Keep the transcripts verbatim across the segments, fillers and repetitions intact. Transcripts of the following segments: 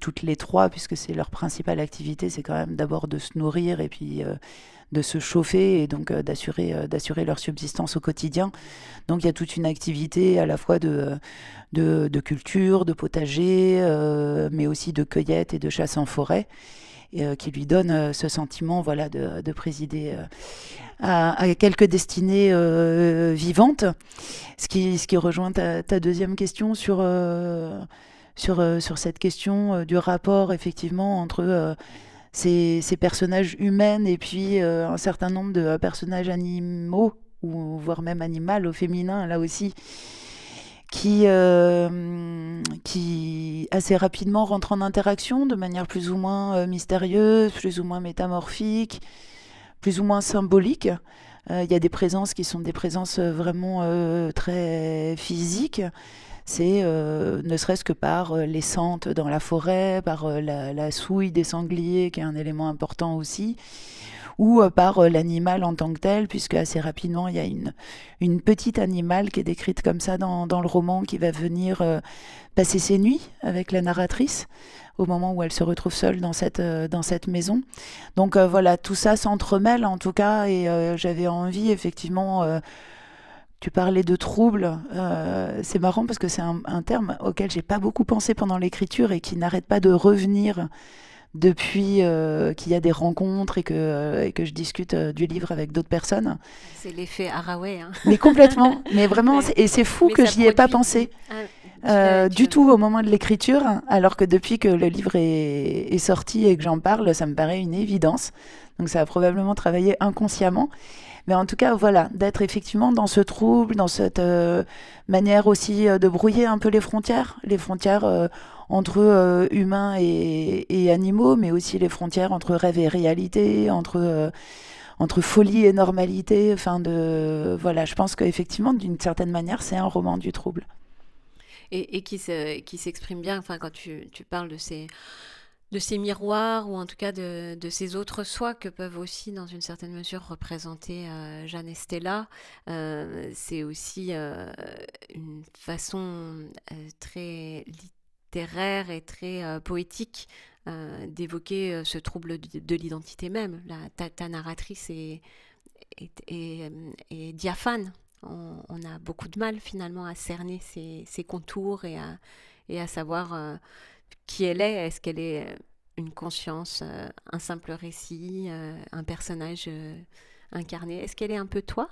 toutes les trois, puisque c'est leur principale activité, c'est quand même d'abord de se nourrir et puis euh, de se chauffer et donc euh, d'assurer, euh, d'assurer leur subsistance au quotidien. Donc il y a toute une activité à la fois de, de, de culture, de potager, euh, mais aussi de cueillette et de chasse en forêt, et, euh, qui lui donne euh, ce sentiment voilà, de, de présider euh, à, à quelques destinées euh, vivantes. Ce qui, ce qui rejoint ta, ta deuxième question sur, euh, sur, euh, sur cette question euh, du rapport effectivement entre euh, ces, ces personnages humains et puis euh, un certain nombre de euh, personnages animaux, ou voire même animal au féminin là aussi, qui, euh, qui assez rapidement rentrent en interaction de manière plus ou moins euh, mystérieuse, plus ou moins métamorphique, plus ou moins symbolique. Il euh, y a des présences qui sont des présences euh, vraiment euh, très physiques. C'est euh, ne serait-ce que par euh, les sentes dans la forêt, par euh, la, la souille des sangliers, qui est un élément important aussi, ou euh, par euh, l'animal en tant que tel, puisque assez rapidement, il y a une, une petite animale qui est décrite comme ça dans, dans le roman, qui va venir euh, passer ses nuits avec la narratrice, au moment où elle se retrouve seule dans cette, euh, dans cette maison. Donc euh, voilà, tout ça s'entremêle en tout cas, et euh, j'avais envie effectivement... Euh, tu parlais de trouble, euh, c'est marrant parce que c'est un, un terme auquel j'ai pas beaucoup pensé pendant l'écriture et qui n'arrête pas de revenir depuis euh, qu'il y a des rencontres et que, euh, et que je discute euh, du livre avec d'autres personnes. C'est l'effet Haraway. Hein. Mais complètement, mais vraiment, c'est, et c'est fou mais que j'y ai pas produit... pensé ah, euh, tu du tu... tout au moment de l'écriture, alors que depuis que le livre est, est sorti et que j'en parle, ça me paraît une évidence. Donc ça a probablement travaillé inconsciemment. Mais en tout cas, voilà, d'être effectivement dans ce trouble, dans cette euh, manière aussi euh, de brouiller un peu les frontières, les frontières euh, entre euh, humains et, et animaux, mais aussi les frontières entre rêve et réalité, entre, euh, entre folie et normalité. Enfin, de, voilà, je pense qu'effectivement, d'une certaine manière, c'est un roman du trouble. Et, et qui, se, qui s'exprime bien, enfin, quand tu, tu parles de ces... de ces miroirs, ou en tout cas de, de ces autres soi que peuvent aussi, dans une certaine mesure, représenter euh, Jeanne et Stella. Euh, c'est aussi euh, une façon euh, très littéraire et très euh, poétique euh, d'évoquer euh, ce trouble de, de l'identité même. La, ta, ta narratrice est, est, est, est diaphane. On, on a beaucoup de mal finalement à cerner ses, ses contours et à, et à savoir... Euh, qui elle est. Est-ce qu'elle est une conscience, euh, un simple récit, euh, un personnage euh, incarné? Est-ce qu'elle est un peu toi?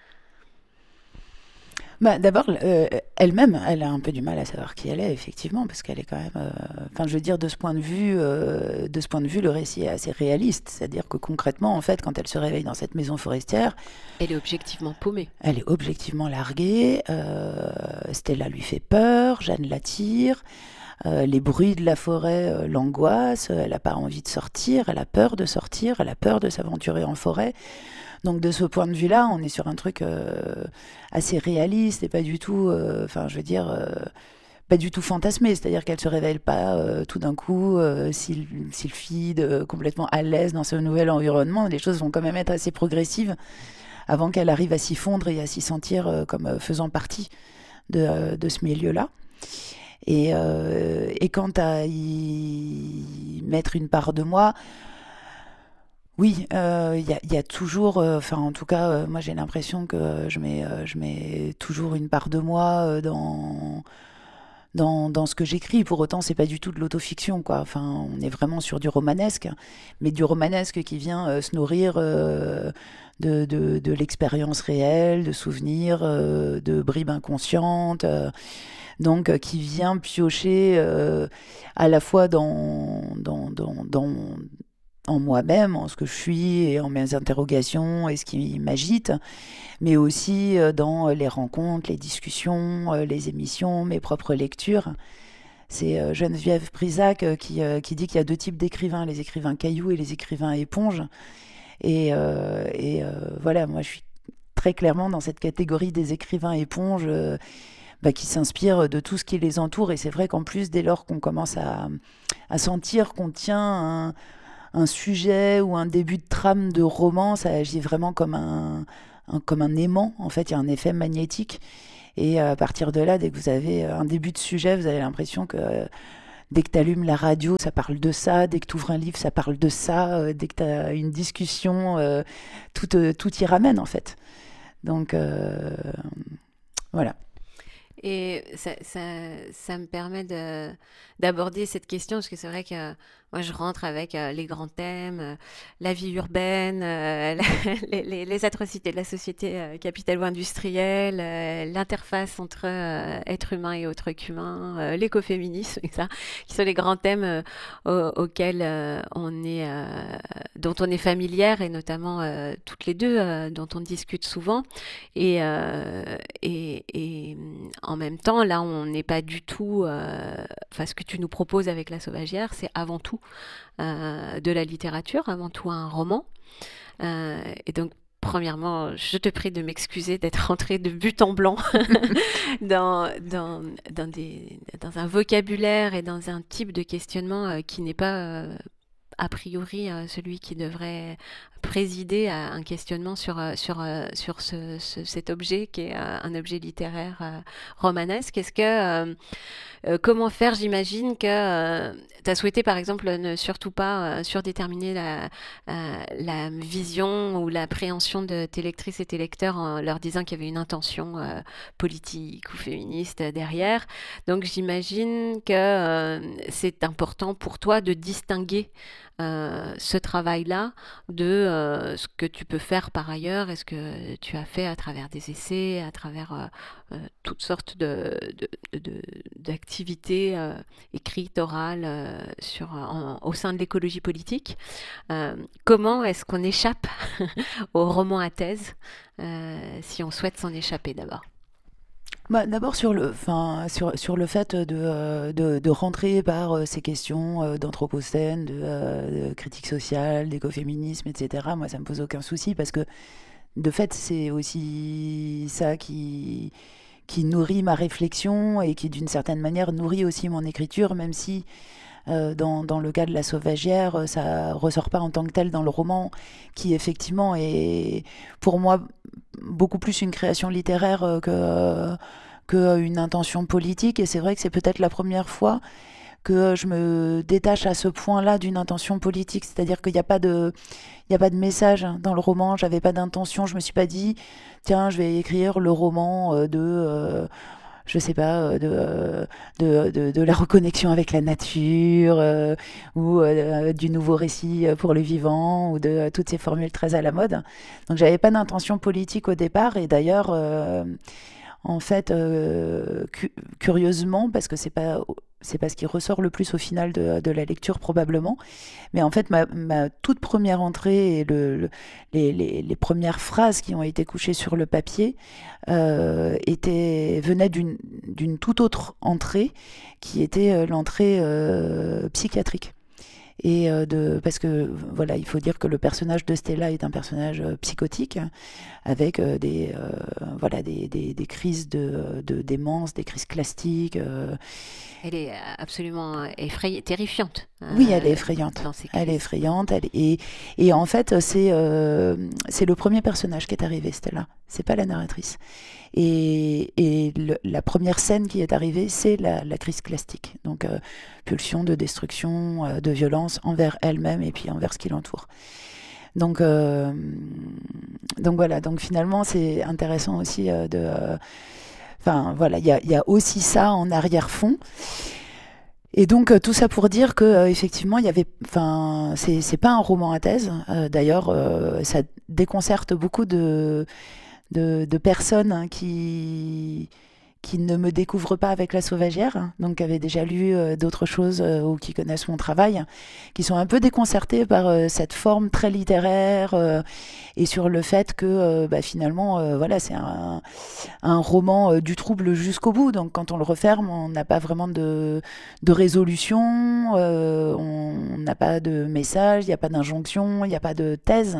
Bah, d'abord, euh, elle-même, elle a un peu du mal à savoir qui elle est, effectivement, parce qu'elle est quand même... Enfin, euh, je veux dire, de ce point de vue, euh, de ce point de vue, le récit est assez réaliste. C'est-à-dire que concrètement, en fait, quand elle se réveille dans cette maison forestière... Elle est objectivement paumée. Elle est objectivement larguée. Euh, Stella lui fait peur, Jeanne l'attire. Euh, les bruits de la forêt euh, l'angoissent, elle n'a pas envie de sortir, elle a peur de sortir, elle a peur de s'aventurer en forêt. Donc de ce point de vue-là, on est sur un truc euh, assez réaliste et pas du tout, enfin euh, je veux dire, euh, pas du tout fantasmé. C'est-à-dire qu'elle se révèle pas euh, tout d'un coup euh, syl- sylphide, euh, complètement à l'aise dans ce nouvel environnement. Les choses vont quand même être assez progressives avant qu'elle arrive à s'y fondre et à s'y sentir euh, comme euh, faisant partie de, euh, de ce milieu-là. Et, euh, et quant à y mettre une part de moi, oui, il euh, y, y, a toujours, enfin euh, en tout cas, euh, moi j'ai l'impression que je mets, euh, je mets toujours une part de moi euh, dans, dans, dans ce que j'écris. Pour autant, c'est pas du tout de l'autofiction, quoi. Enfin, on est vraiment sur du romanesque, mais du romanesque qui vient euh, se nourrir euh, de, de, de l'expérience réelle, de souvenirs, euh, de bribes inconscientes. Euh, donc euh, qui vient piocher euh, à la fois dans, dans, dans, dans, en moi-même, en ce que je suis et en mes interrogations et ce qui m'agite, mais aussi euh, dans les rencontres, les discussions, euh, les émissions, mes propres lectures. C'est euh, Geneviève Prisac euh, qui, euh, qui dit qu'il y a deux types d'écrivains, les écrivains cailloux et les écrivains éponges. Et, euh, et euh, voilà, moi je suis très clairement dans cette catégorie des écrivains éponges euh, Bah, qui s'inspirent de tout ce qui les entoure. Et c'est vrai qu'en plus, dès lors qu'on commence à, à sentir qu'on tient un, un sujet ou un début de trame de roman, ça agit vraiment comme un, un, comme un aimant. En fait, il y a un effet magnétique. Et à partir de là, dès que vous avez un début de sujet, vous avez l'impression que dès que tu allumes la radio, ça parle de ça, dès que tu ouvres un livre, ça parle de ça, euh, dès que tu as une discussion, euh, tout, euh, tout y ramène en fait. Donc euh, voilà. Et ça, ça, ça me permet de, d'aborder cette question, parce que c'est vrai que moi je rentre avec euh, les grands thèmes, euh, la vie urbaine, euh, la- les, les- les atrocités de la société euh, capitalo-industrielle, euh, l'interface entre euh, être humain et autre qu'humain, euh, l'écoféminisme, et ça, qui sont les grands thèmes euh, au- auxquels euh, on est, euh, dont on est familière, et notamment euh, toutes les deux, euh, dont on discute souvent. Et, euh, et, et, hum, en même temps, là, on n'est pas du tout. euh, Enfin, ce que tu nous proposes avec La Sauvagière, c'est avant tout euh, de la littérature, avant tout un roman. Euh, et donc, premièrement, je te prie de m'excuser d'être rentrée de but en blanc dans, dans, dans, des, dans un vocabulaire et dans un type de questionnement euh, qui n'est pas euh, a priori euh, celui qui devrait présider à un questionnement sur, euh, sur, euh, sur ce, ce- cet objet qui est euh, un objet littéraire euh, romanesque. Est-ce que, euh, euh, comment faire, j'imagine que tu as souhaité par exemple ne surtout pas euh, surdéterminer la, euh, la vision ou l'appréhension de tes lectrices et tes lecteurs en leur disant qu'il y avait une intention euh, politique ou féministe derrière. Donc j'imagine que euh, c'est important pour toi de distinguer euh, ce travail-là de euh, ce que tu peux faire par ailleurs et ce que tu as fait à travers des essais, à travers euh, euh, toutes sortes de, de- de- d'activités euh, écrites, orales, euh, sur, en- au sein de l'écologie politique. Euh, comment est-ce qu'on échappe au roman à thèse, euh, si on souhaite s'en échapper d'abord? Bah, d'abord sur le, enfin, sur, sur le fait de, euh, de, de rentrer par euh, ces questions euh, d'anthropocène, de, euh, de critique sociale, d'écoféminisme, et cetera. Moi, ça me pose aucun souci parce que de fait, c'est aussi ça qui, qui nourrit ma réflexion et qui, d'une certaine manière, nourrit aussi mon écriture, même si euh, dans, dans le cas de La Sauvagière, euh, ça ressort pas en tant que tel dans le roman, qui effectivement est pour moi beaucoup plus une création littéraire euh, que, euh, que euh, une intention politique. Et c'est vrai que c'est peut-être la première fois que euh, je me détache à ce point-là d'une intention politique. C'est-à-dire qu'il n'y a pas de, il y a pas de message hein, dans le roman. J'avais pas d'intention. Je me suis pas dit, tiens, je vais écrire le roman euh, de, euh, je sais pas, euh, de, euh, de, de, de la reconnexion avec la nature, euh, ou euh, du nouveau récit euh, pour le vivant, ou de euh, toutes ces formules très à la mode. Donc j'avais pas d'intention politique au départ, et d'ailleurs, euh, en fait, euh, cu- curieusement, parce que c'est pas c'est pas ce qui ressort le plus au final de, de la lecture probablement, mais en fait ma, ma toute première entrée et le, le- les, les- les premières phrases qui ont été couchées sur le papier euh, étaient, venaient d'une d'une toute autre entrée qui était euh, l'entrée euh, psychiatrique. Et euh, de, parce que voilà, il faut dire que le personnage de Stella est un personnage euh, psychotique, avec euh, des, euh, voilà, des, des, des crises de, de démence, des crises classiques. euh. Elle est absolument effrayante, terrifiante Oui, elle est euh, effrayante. dans ces Elle est crises. effrayante. Elle, et, et en fait, c'est euh, c'est le premier personnage qui est arrivé, Stella. C'est pas la narratrice. Et, et le- la première scène qui est arrivée, c'est la, la crise classique. Donc, euh, pulsion de destruction, euh, de violence envers elle-même et puis envers ce qui l'entoure. Donc, euh, donc voilà. Donc finalement, c'est intéressant aussi euh, de. euh, Enfin voilà, il y a, il y a aussi ça en arrière-fond. Et donc euh, tout ça pour dire que euh, effectivement il y avait, enfin c'est c'est pas un roman à thèse. Euh, D'ailleurs, euh, ça déconcerte beaucoup de de, de personnes hein, qui qui ne me découvrent pas avec La Sauvagière, hein, donc qui avaient déjà lu euh, d'autres choses euh, ou qui connaissent mon travail, qui sont un peu déconcertés par euh, cette forme très littéraire euh, et sur le fait que euh, bah, finalement, euh, voilà, c'est un, un roman euh, du trouble jusqu'au bout. Donc quand on le referme, on n'a pas vraiment de, de résolution, euh, on n'a pas de message, il n'y a pas d'injonction, il n'y a pas de thèse.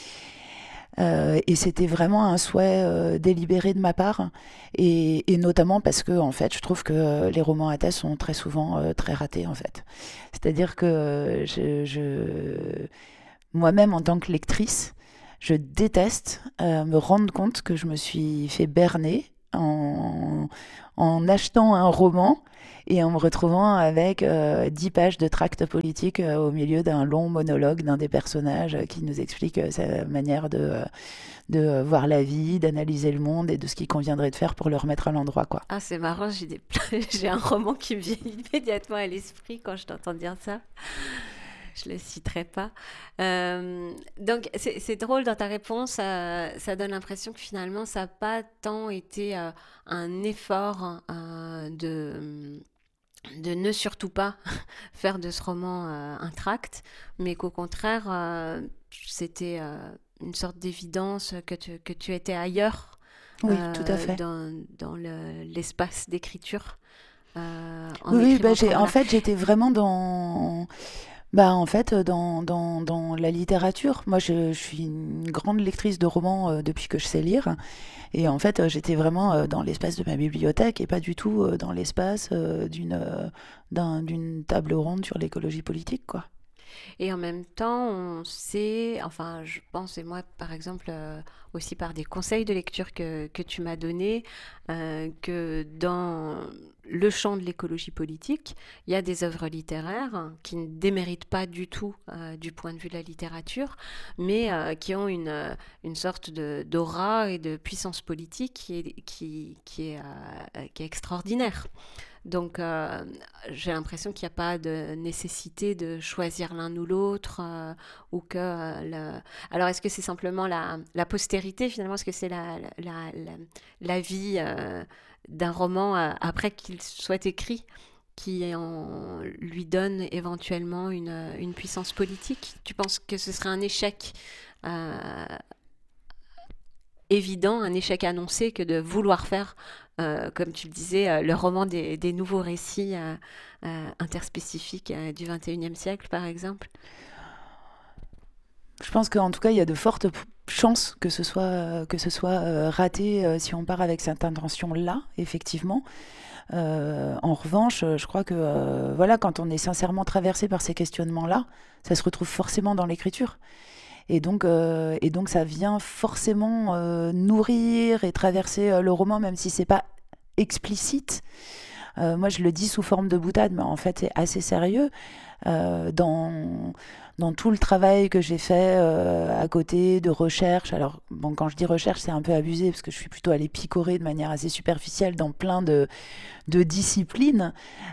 Euh, et c'était vraiment un souhait euh, délibéré de ma part, et, et notamment parce que en fait, je trouve que euh, les romans à thèse sont très souvent euh, très ratés en fait. C'est-à-dire que euh, je, je- moi-même en tant que lectrice, je déteste euh, me rendre compte que je me suis fait berner en, en achetant un roman et en me retrouvant avec euh, dix pages de tracts politiques euh, au milieu d'un long monologue d'un des personnages euh, qui nous explique euh, sa manière de, euh, de euh, voir la vie, d'analyser le monde et de ce qu'il conviendrait de faire pour le remettre à l'endroit, quoi. Ah, c'est marrant, j'ai des... j'ai un roman qui me vient immédiatement à l'esprit quand je t'entends dire ça. Je le citerai pas. Euh, donc, c'est c'est drôle dans ta réponse, ça, ça donne l'impression que finalement, ça n'a pas tant été euh, un effort euh, de, de ne surtout pas faire de ce roman euh, un tract, mais qu'au contraire, euh, c'était euh, une sorte d'évidence que tu, que tu étais ailleurs Oui, tout à euh, fait. dans, dans le- l'espace d'écriture euh, en Oui, oui, bah, écrivant ce j'ai, en roman-là. fait, j'étais vraiment dans, bah, en fait, euh, dans, dans, dans la littérature. Moi, je, je suis une grande lectrice de romans euh, depuis que je sais lire. Et en fait, euh, j'étais vraiment euh, dans l'espace de ma bibliothèque et pas du tout euh, dans l'espace euh, d'une euh, d'un- d'une table ronde sur l'écologie politique, quoi. Et en même temps, on sait, enfin, je pense, et moi, par exemple, euh, aussi par des conseils de lecture que, que tu m'as donnés, euh, que dans le champ de l'écologie politique, il y a des œuvres littéraires qui ne déméritent pas du tout euh, du point de vue de la littérature, mais euh, qui ont une, euh, une sorte de, d'aura et de puissance politique qui est, qui, qui est, euh, qui est extraordinaire. Donc, euh, j'ai l'impression qu'il n'y a pas de nécessité de choisir l'un ou l'autre, euh, ou que euh, le... Alors, est-ce que c'est simplement la, la postérité, finalement? Est-ce que c'est la, la, la, la vie euh, d'un roman euh, après qu'il soit écrit qui en lui donne éventuellement une, une puissance politique? Tu penses que ce serait un échec euh, évident, un échec annoncé que de vouloir faire, euh, comme tu le disais, euh, le roman des, des nouveaux récits euh, euh, interspécifiques euh, du vingt et unième siècle, par exemple. Je pense qu'en tout cas, il y a de fortes p- chances que ce soit, euh, que ce soit euh, raté euh, si on part avec cette intention-là, effectivement. Euh, en revanche, euh, je crois que euh, voilà, quand on est sincèrement traversé par ces questionnements-là, ça se retrouve forcément dans l'écriture. Et donc, euh, et donc ça vient forcément euh, nourrir et traverser euh, le roman, même si c'est pas explicite. Euh, moi, je le dis sous forme de boutade, mais en fait, c'est assez sérieux. Euh, dans, dans tout le travail que j'ai fait euh, à côté de recherche, alors bon, quand je dis recherche, c'est un peu abusé parce que je suis plutôt allée picorer de manière assez superficielle dans plein de, de disciplines,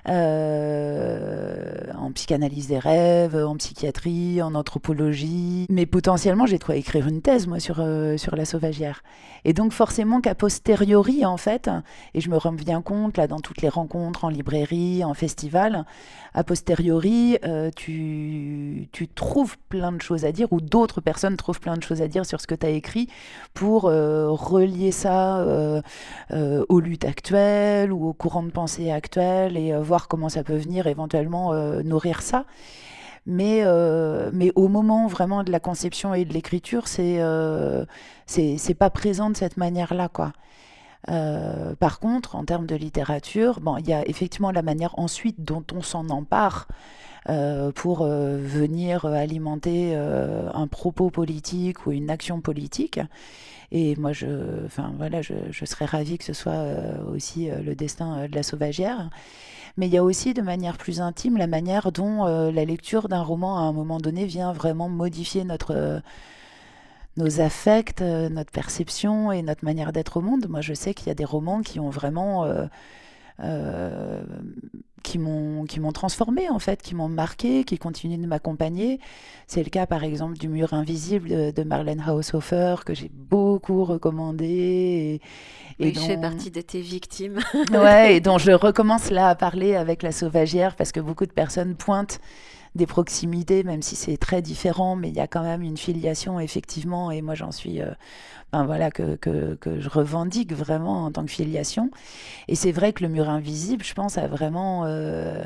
euh, en psychanalyse des rêves, en psychiatrie, en anthropologie. Mais potentiellement, j'ai de quoi écrire une thèse, moi, sur, euh, sur la sauvagière. Et donc, forcément qu'a posteriori, en fait, et je me rends bien compte, là, dans toutes les rencontres, en librairie, en festival, a posteriori, euh, tu, tu trouves plein de choses à dire, ou d'autres personnes trouvent plein de choses à dire sur ce que tu as écrit, pour euh, relier ça euh, euh, aux luttes actuelles ou aux courants de pensée actuels et euh, voir comment ça peut venir éventuellement euh, nourrir ça. Mais, euh, mais au moment vraiment de la conception et de l'écriture, c'est euh, c'est c'est pas présent de cette manière-là, quoi. Euh, par contre, en termes de littérature, bon, il y a effectivement la manière ensuite dont on s'en empare euh, pour euh, venir alimenter euh, un propos politique ou une action politique. Et moi, je, enfin, voilà, je, je serais ravie que ce soit euh, aussi euh, le destin euh, de la sauvagière. Mais il y a aussi, de manière plus intime, la manière dont euh, la lecture d'un roman, à un moment donné, vient vraiment modifier notre, euh, nos affects, euh, notre perception et notre manière d'être au monde. Moi, je sais qu'il y a des romans qui ont vraiment... euh, euh, qui m'ont qui m'ont transformé en fait, qui m'ont marqué, qui continuent de m'accompagner. C'est le cas par exemple du Mur invisible de, de Marlène Haushofer que j'ai beaucoup recommandé et, et Oui, je fais dont partie de tes victimes. ouais, et dont je recommence là à parler avec la sauvagière parce que beaucoup de personnes pointent des proximités, même si c'est très différent, mais il y a quand même une filiation effectivement, et moi j'en suis, euh, ben voilà, que, que, que je revendique vraiment en tant que filiation. Et c'est vrai que le Mur invisible, je pense, a vraiment euh,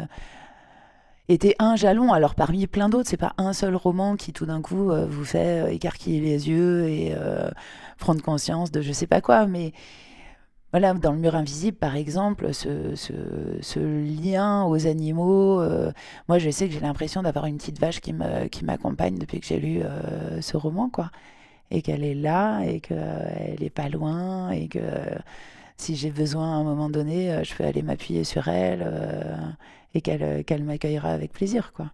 été un jalon. Alors parmi plein d'autres, c'est pas un seul roman qui tout d'un coup euh, vous fait euh, écarquiller les yeux et euh, prendre conscience de je sais pas quoi. Mais voilà, dans le Mur invisible, par exemple, ce, ce, ce lien aux animaux, euh, moi je sais que j'ai l'impression d'avoir une petite vache qui me, qui m'accompagne depuis que j'ai lu euh, ce roman, quoi. Et qu'elle est là, et qu'elle est pas loin, et que si j'ai besoin à un moment donné, euh, je peux aller m'appuyer sur elle euh, et qu'elle euh, qu'elle m'accueillera avec plaisir, quoi.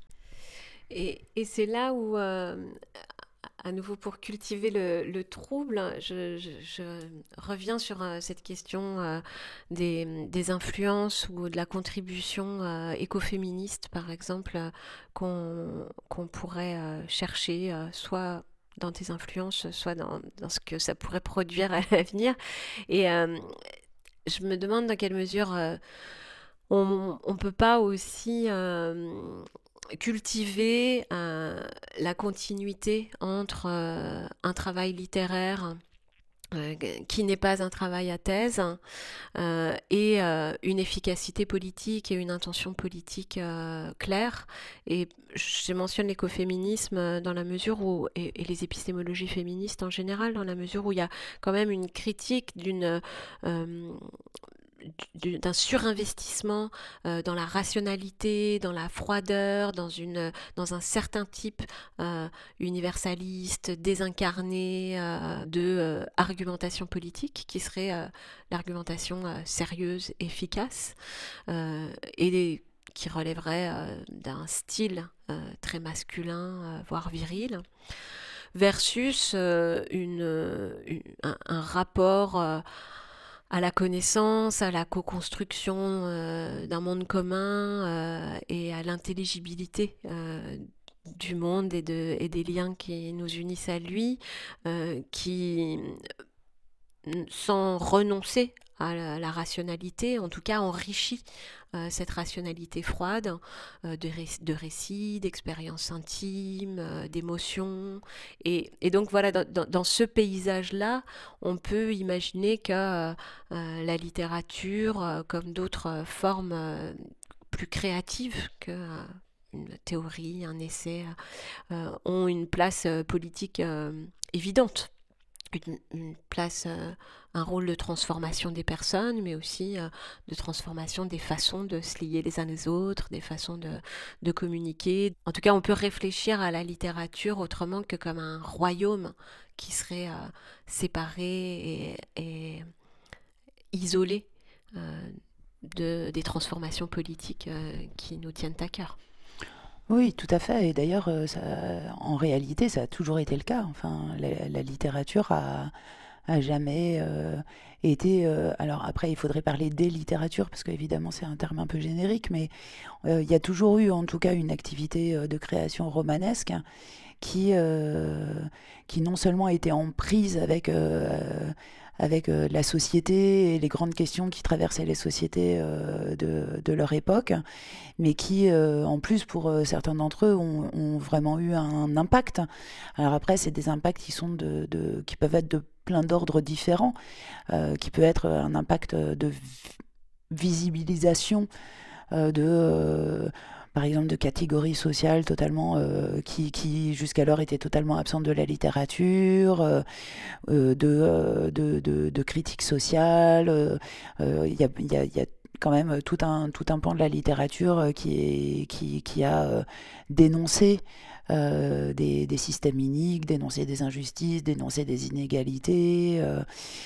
Et, et c'est là où, euh, à nouveau pour cultiver le, le trouble, je, je- je reviens sur euh, cette question euh, des, des influences ou de la contribution euh, écoféministe, par exemple, euh, qu'on qu'on pourrait euh, chercher, euh, soit dans tes influences, soit dans, dans ce que ça pourrait produire à l'avenir. Et euh, je me demande dans quelle mesure euh, on ne peut pas aussi euh, cultiver euh, la continuité entre euh, un travail littéraire euh, qui n'est pas un travail à thèse euh, et euh, une efficacité politique et une intention politique euh, claire. Et je mentionne l'écoféminisme dans la mesure où, et, et les épistémologies féministes en général, dans la mesure où il y a quand même une critique d'une euh, du- d'un surinvestissement euh, dans la rationalité, dans la froideur, dans, une, dans un certain type euh, universaliste, désincarné euh, de euh, argumentation politique, qui serait euh, l'argumentation euh, sérieuse, efficace, euh, et qui relèverait euh, d'un style euh, très masculin, euh, voire viril, versus euh, une, une- un, un rapport euh, à la connaissance, à la co-construction euh, d'un monde commun euh, et à l'intelligibilité euh, du monde et, de, et des liens qui nous unissent à lui, euh, qui, sans renoncer à la, la rationalité, en tout cas enrichit euh, cette rationalité froide euh, de, ré- de récits, d'expériences intimes, euh, d'émotions. Et, et donc voilà, dans, dans- dans ce paysage-là, on peut imaginer que euh, euh, la littérature, euh, comme d'autres euh, formes euh, plus créatives que euh, une théorie, un essai, euh, ont une place euh, politique euh, évidente, une, une place, euh, un rôle de transformation des personnes, mais aussi euh, de transformation des façons de se lier les uns les autres, des façons de, de communiquer. En tout cas, on peut réfléchir à la littérature autrement que comme un royaume qui serait euh, séparé et, et isolé euh, de, des transformations politiques euh, qui nous tiennent à cœur. Oui, tout à fait. Et d'ailleurs, euh, ça- en réalité, ça a toujours été le cas. Enfin, la, la littérature a, a jamais euh, été. Euh, alors après, il faudrait parler des littératures parce qu'évidemment, c'est un terme un peu générique, mais euh, il y a toujours eu, en tout cas, une activité euh, de création romanesque qui, euh, qui non seulement était en prise avec, euh, avec euh, la société et les grandes questions qui traversaient les sociétés euh, de, de leur époque, mais qui, euh, en plus, pour euh, certains d'entre eux, ont, ont vraiment eu un impact. Alors après, c'est des impacts qui, sont de, de- qui peuvent être de plein d'ordres différents, euh, qui peut être un impact de vi- visibilisation euh, de, euh, par exemple, de catégories sociales totalement euh, qui, qui jusqu'alors étaient totalement absentes de la littérature, euh, euh, de, euh, de, de, de critiques sociales. euh, euh, Il y a, il y a- il y a quand même tout un, tout un pan de la littérature euh, qui, est, qui, qui a euh, dénoncé euh, des, des systèmes iniques, dénoncé des injustices, dénoncé des inégalités. euh,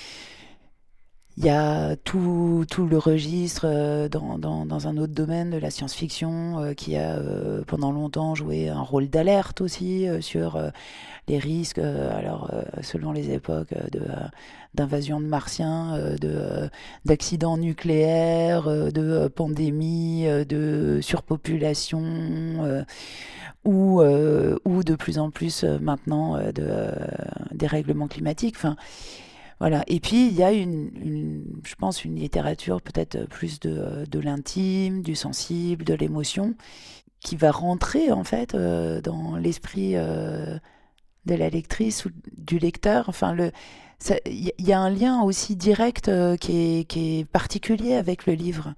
il y a tout, tout le registre euh, dans, dans, dans un autre domaine de la science-fiction euh, qui a euh, pendant longtemps joué un rôle d'alerte aussi euh, sur euh, les risques, euh, alors euh, selon les époques, euh, de, euh, d'invasion de martiens, euh, de, euh, d'accidents nucléaires, euh, de euh, pandémies, euh, de surpopulation, euh, ou, euh, ou de plus en plus euh, maintenant euh, de euh, dérèglement climatique. Enfin, voilà. Et puis, il y a une, une- je pense, une littérature peut-être plus de, de l'intime, du sensible, de l'émotion, qui va rentrer en fait euh, dans l'esprit euh, de la lectrice ou du lecteur. Enfin, le, ça- il y, il y a un lien aussi direct euh, qui est, qui est particulier avec le livre,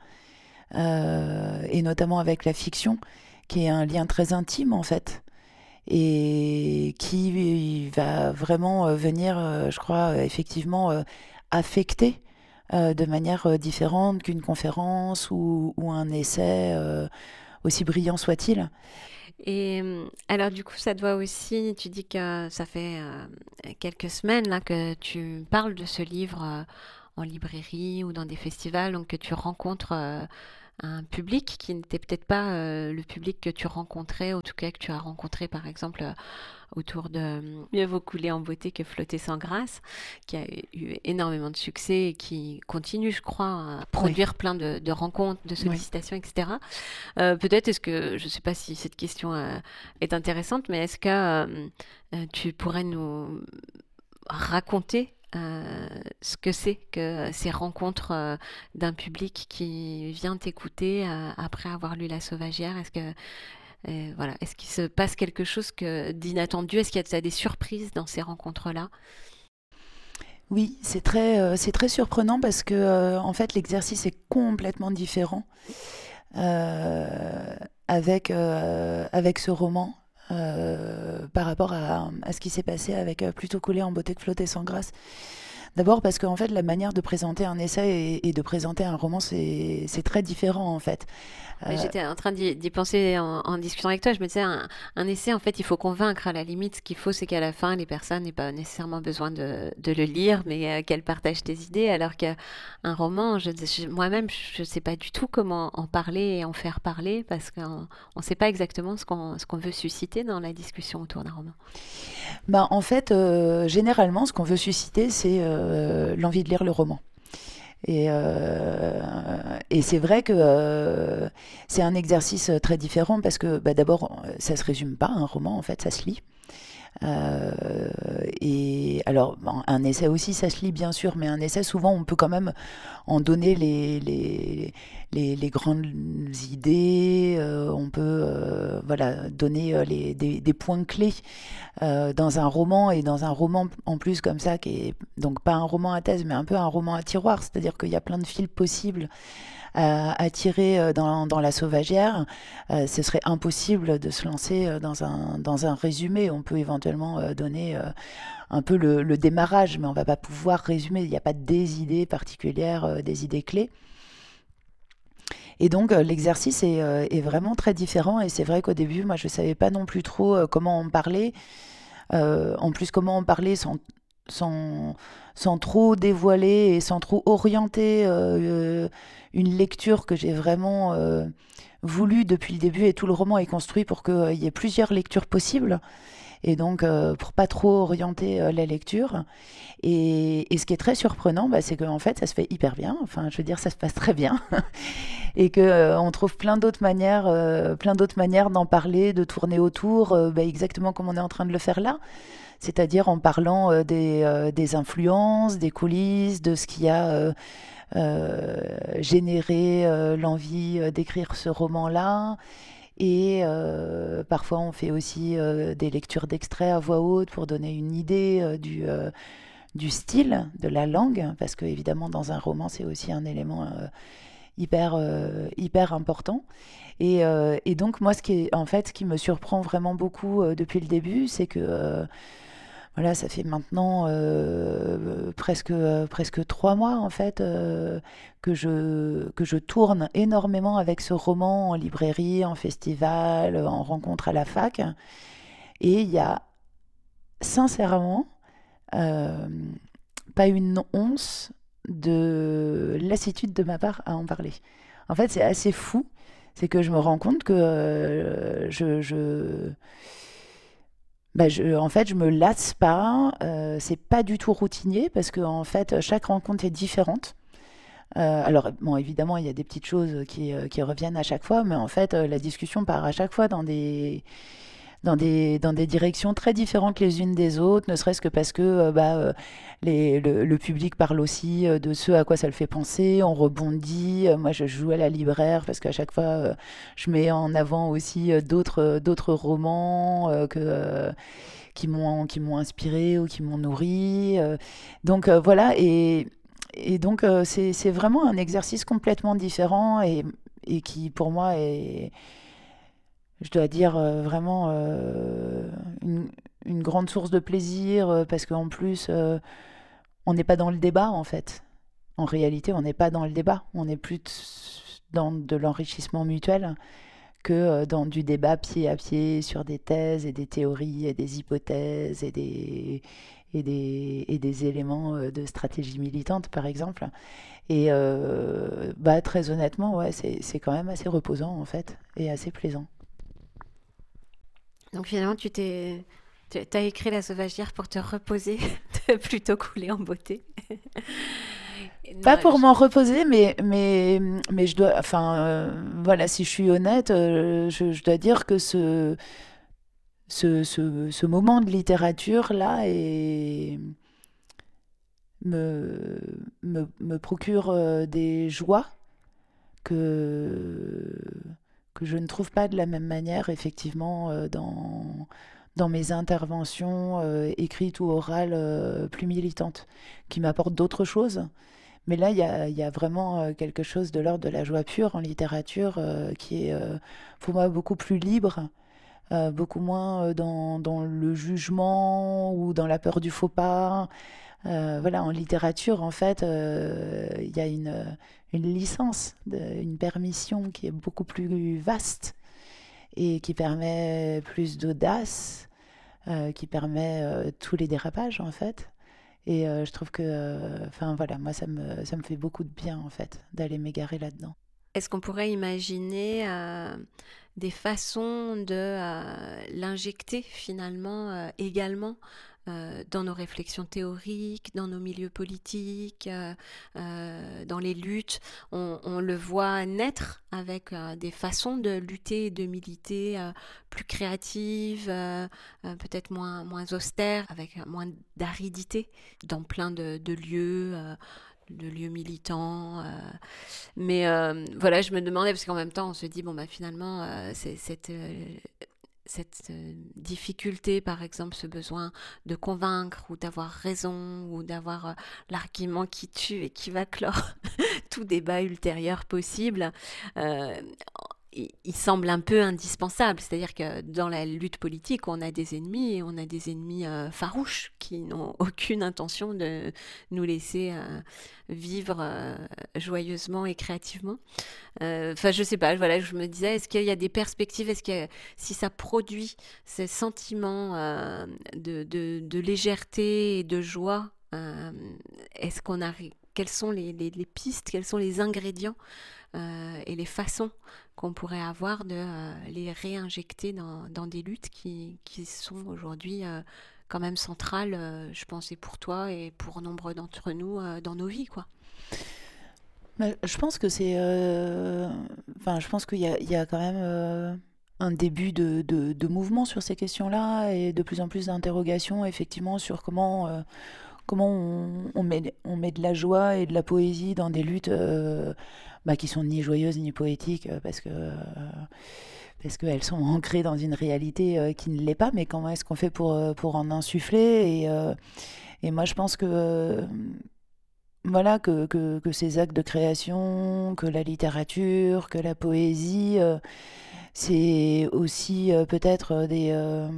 euh, et notamment avec la fiction, qui est un lien très intime en fait et qui va vraiment euh, venir, euh, je crois, euh, effectivement euh, affecter euh, de manière euh, différente qu'une conférence ou, ou un essai, euh, aussi brillant soit-il. Et euh, alors du coup, ça doit aussi, tu dis que ça fait euh, quelques semaines là que tu parles de ce livre euh, en librairie ou dans des festivals, donc que tu rencontres euh, un public qui n'était peut-être pas euh, le public que tu rencontrais, en tout cas que tu as rencontré par exemple euh, autour de euh, Mieux vaut couler en beauté que flotter sans grâce, qui a eu énormément de succès et qui continue, je crois, à Oui, produire plein de, de rencontres, de oui. sollicitations, et cetera. Euh, peut-être, est-ce que, je ne sais pas si cette question euh, est intéressante, mais est-ce que euh, euh, tu pourrais nous raconter euh, ce que c'est que ces rencontres euh, d'un public qui vient t'écouter euh, après avoir lu La Sauvagière? Est-ce que euh, voilà, est-ce qu'il se passe quelque chose que d'inattendu? Est-ce qu'il y a des surprises dans ces rencontres-là? Oui, c'est très, euh, c'est très surprenant parce que euh, en fait l'exercice est complètement différent euh, avec, euh, avec ce roman euh, par rapport à, à ce qui s'est passé avec euh, Plutôt couler en beauté que flotter sans grâce. D'abord parce qu'en fait la manière de présenter un essai et, et de présenter un roman c'est, c'est très différent en fait. Mais Euh, j'étais en train d'y d'y penser en, en discutant avec toi. Je me disais, un, un essai, en fait, il faut convaincre. À la limite, ce qu'il faut, c'est qu'à la fin, les personnes n'aient pas nécessairement besoin de, de le lire, mais euh, qu'elles partagent tes idées. Alors qu'un roman, je, je- moi-même, je ne sais pas du tout comment en parler et en faire parler, parce qu'on ne sait pas exactement ce qu'on ce qu'on veut susciter dans la discussion autour d'un roman. bah, en fait, euh, généralement, ce qu'on veut susciter, c'est euh, l'envie de lire le roman. Et, euh, et c'est vrai que euh, c'est un exercice très différent parce que bah, d'abord, ça se résume pas, un roman, en fait, ça se lit. Euh, et alors, bon, un essai aussi, ça se lit bien sûr, mais un essai, souvent, on peut quand même en donner les, les, les, les grandes idées, euh, on peut euh, voilà, donner euh, les, des, des points clés euh, dans un roman, et dans un roman en plus comme ça, qui est donc pas un roman à thèse, mais un peu un roman à tiroir, c'est-à-dire qu'il y a plein de fils possibles à, à tirer euh, dans, dans La Sauvagière. Euh, ce serait impossible de se lancer euh, dans un, dans un résumé. On peut éventuellement euh, donner euh, un peu le, le démarrage, mais on ne va pas pouvoir résumer. Il n'y a pas des idées particulières, euh, des idées clés. Et donc euh, l'exercice est, euh, est vraiment très différent. Et c'est vrai qu'au début, moi, je ne savais pas non plus trop euh, comment en parler. Euh, en plus, comment en parler sans, sans, sans trop dévoiler et sans trop orienter euh, euh, une lecture que j'ai vraiment euh, voulu depuis le début. Et tout le roman est construit pour qu'il y ait plusieurs lectures possibles. Et donc, euh, pour pas trop orienter euh, la lecture. Et, et ce qui est très surprenant, bah, c'est qu'en fait, ça se fait hyper bien. Enfin, je veux dire, ça se passe très bien. Et qu'on euh, trouve plein d'autres manières, euh, plein d'autres manières d'en parler, de tourner autour, euh, bah, exactement comme on est en train de le faire là. C'est-à-dire en parlant euh, des, euh, des influences, des coulisses, de ce qui a euh, euh, généré euh, l'envie euh, d'écrire ce roman-là. Et euh, parfois, on fait aussi euh, des lectures d'extraits à voix haute pour donner une idée euh, du, euh, du style, de la langue, parce que évidemment, dans un roman, c'est aussi un élément euh, hyper, euh, hyper important. Et, euh, et donc, moi, ce qui est, en fait, ce qui me surprend vraiment beaucoup euh, depuis le début, c'est que euh, voilà, ça fait maintenant euh, presque, euh, presque trois mois en fait euh, que je, que je tourne énormément avec ce roman en librairie, en festival, en rencontre à la fac. Et il y a sincèrement euh, pas une once de lassitude de ma part à en parler. En fait, c'est assez fou. C'est que je me rends compte que euh, je, je, bah, je, en fait, je me lasse pas. Euh, c'est pas du tout routinier parce que en fait, chaque rencontre est différente. Euh, alors, bon, évidemment, il y a des petites choses qui, euh, qui reviennent à chaque fois, mais en fait, euh, la discussion part à chaque fois dans des, dans des, dans des directions très différentes les unes des autres, ne serait-ce que parce que euh, bah, euh, les, le, le public parle aussi euh, de ce à quoi ça le fait penser, on rebondit. Euh, moi, je joue à la libraire parce qu'à chaque fois, euh, je mets en avant aussi euh, d'autres, d'autres romans euh, que, euh, qui m'ont, qui m'ont inspiré ou qui m'ont nourri. euh. Donc euh, voilà, et, et donc euh, c'est, c'est vraiment un exercice complètement différent et, et qui, pour moi, est je dois dire euh, vraiment euh, une, une grande source de plaisir euh, parce qu'en plus, euh, on n'est pas dans le débat en fait. En réalité, on n'est pas dans le débat. On est plus t- dans de l'enrichissement mutuel que euh, dans du débat pied à pied sur des thèses et des théories et des hypothèses et des, et des, et des éléments euh, de stratégie militante, par exemple. Et euh, bah, très honnêtement, ouais, c'est, c'est quand même assez reposant, en fait, et assez plaisant. Donc finalement, tu t'es, tu as écrit La Sauvagière pour te reposer, de plutôt couler en beauté. Pas Non, pour je- m'en reposer, mais, mais, mais je dois, enfin, euh, voilà, si je suis honnête, euh, je, je dois dire que ce, ce, ce, ce moment de littérature-là est, me, me, me procure euh, des joies que, que je ne trouve pas de la même manière, effectivement, euh, dans, dans mes interventions euh, écrites ou orales euh, plus militantes, qui m'apportent d'autres choses. Mais là, il y a, il y a vraiment euh, quelque chose de l'ordre de la joie pure en littérature euh, qui est, euh, pour moi, beaucoup plus libre, euh, beaucoup moins euh, dans, dans le jugement ou dans la peur du faux pas. Euh, voilà, en littérature, en fait, euh, il y a une, une licence, de- une permission qui est beaucoup plus vaste et qui permet plus d'audace, euh, qui permet euh, tous les dérapages, en fait. Et euh, je trouve que, euh, enfin voilà, moi ça me, ça me fait beaucoup de bien en fait d'aller m'égarer là-dedans. Est-ce qu'on pourrait imaginer euh, des façons de euh, l'injecter finalement euh, également euh, dans nos réflexions théoriques, dans nos milieux politiques, euh, euh, dans les luttes? On, on le voit naître avec euh, des façons de lutter et de militer euh, plus créatives, euh, euh, peut-être moins, moins austères, avec euh, moins d'aridité dans plein de, de lieux. Euh, de lieux militants, euh, mais euh, voilà, je me demandais, parce qu'en même temps, on se dit, bon, bah finalement, euh, c'est, cette, euh, cette euh, difficulté, par exemple, ce besoin de convaincre ou d'avoir raison ou d'avoir euh, l'argument qui tue et qui va clore tout débat ultérieur possible, euh, il, il semble un peu indispensable. C'est-à-dire que dans la lutte politique, on a des ennemis et on a des ennemis euh, farouches qui n'ont aucune intention de nous laisser euh, vivre euh, joyeusement et créativement. Euh, Enfin, je sais pas, voilà, je me disais, est-ce qu'il y a des perspectives, est-ce que si ça produit ces sentiments euh, de, de, de légèreté et de joie, euh, est-ce qu'on arrive, quelles sont les, les, les pistes, quels sont les ingrédients euh, et les façons qu'on pourrait avoir de euh, les réinjecter dans, dans des luttes qui, qui sont aujourd'hui euh, quand même centrales, euh, je pense, et pour toi et pour nombre d'entre nous euh, dans nos vies, quoi. Mais je pense que c'est, euh, enfin, je pense qu'il y a, il y a quand même euh, un début de, de, de mouvement sur ces questions-là et de plus en plus d'interrogations, effectivement, sur comment, euh, comment on, on met, on met de la joie et de la poésie dans des luttes euh, bah, qui sont ni joyeuses ni poétiques euh, parce que euh, parce qu'elles sont ancrées dans une réalité euh, qui ne l'est pas. Mais comment est-ce qu'on fait pour euh, pour en insuffler et euh, et moi je pense que euh, voilà que, que, que ces actes de création, que la littérature, que la poésie, euh, c'est aussi euh, peut-être euh, des, euh,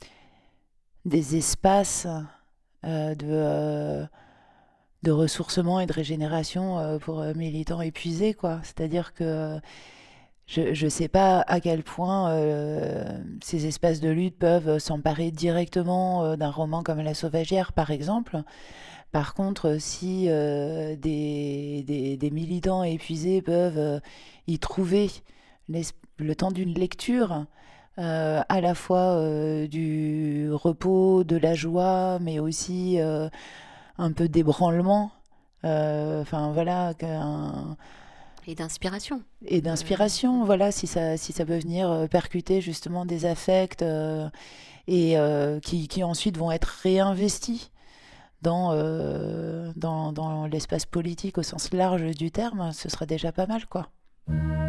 des espaces euh, de, euh, de ressourcement et de régénération euh, pour euh, militants épuisés, quoi. C'est-à-dire que je ne sais pas à quel point euh, ces espaces de lutte peuvent s'emparer directement euh, d'un roman comme La Sauvagière, par exemple. Par contre, si euh, des, des, des militants épuisés peuvent euh, y trouver l'es- le temps d'une lecture, euh, à la fois euh, du repos, de la joie, mais aussi euh, un peu d'ébranlement, euh, enfin voilà, qu'un- Et d'inspiration. et De... d'inspiration, voilà, si ça, si ça peut venir euh, percuter justement des affects euh, et euh, qui, qui ensuite vont être réinvestis dans, euh, dans, dans l'espace politique au sens large du terme, ce serait déjà pas mal, quoi.